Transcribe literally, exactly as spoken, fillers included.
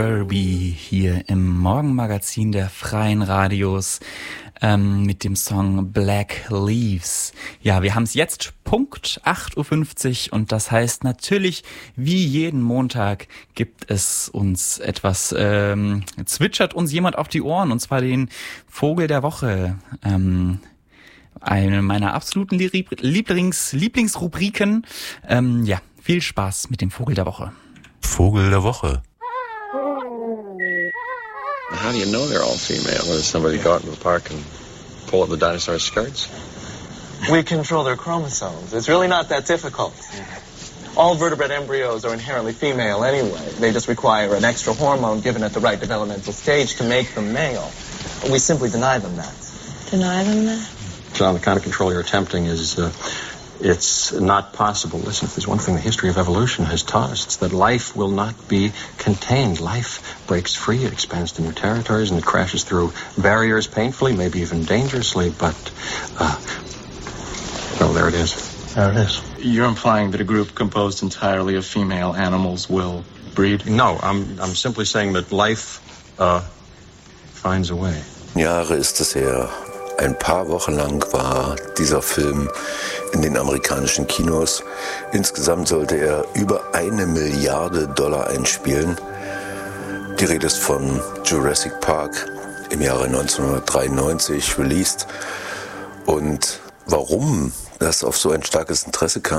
Herbie hier im Morgenmagazin der Freien Radios ähm, mit dem Song Black Leaves. Ja, wir haben es jetzt Punkt acht Uhr fünfzig und das heißt natürlich, wie jeden Montag gibt es uns etwas, ähm, zwitschert uns jemand auf die Ohren, und zwar den Vogel der Woche. Ähm, eine meiner absoluten Lieblings, Lieblingsrubriken. Ähm, ja, viel Spaß mit dem Vogel der Woche. Vogel der Woche. How do you know they're all female? Does somebody go out in the park and pull up the dinosaurs' skirts? We control their chromosomes. It's really not that difficult. All vertebrate embryos are inherently female anyway. They just require an extra hormone given at the right developmental stage to make them male. We simply deny them that. Deny them that? John, the kind of control you're attempting is... Uh, It's not possible. Listen, if there's one thing the history of evolution has taught us, it's that life will not be contained. Life breaks free, it expands to new territories, and it crashes through barriers painfully, maybe even dangerously, but, uh, well, there it is. There it is. You're implying that a group composed entirely of female animals will breed? No, I'm, I'm simply saying that life, uh, finds a way. Jahre ist es her. Ein paar Wochen lang war dieser Film in den amerikanischen Kinos. Insgesamt sollte er über eine Milliarde Dollar einspielen. Die Rede ist von Jurassic Park, im Jahre neunzehnhundertdreiundneunzig released. Und warum das auf so ein starkes Interesse kam,